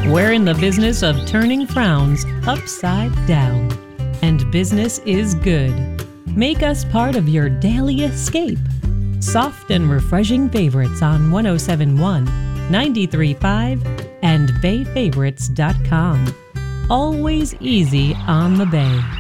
We're in the business of turning frowns upside down, and business is good. Make us part of your daily escape. Soft and refreshing favorites on 1071, 93.5, and BayFavorites.com. Always easy on the Bay.